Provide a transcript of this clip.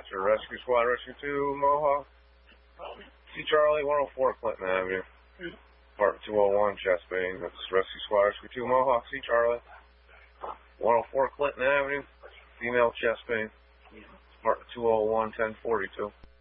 dispatcher, Rescue Squad, Rescue 2, Mohawk. See Charlie, 104 Clinton Avenue. Apartment 201, chest pain. That's Rescue Squad, Rescue 2, Mohawk. See Charlie, 104 Clinton Avenue. Female chest pain. Apartment 201, 1042.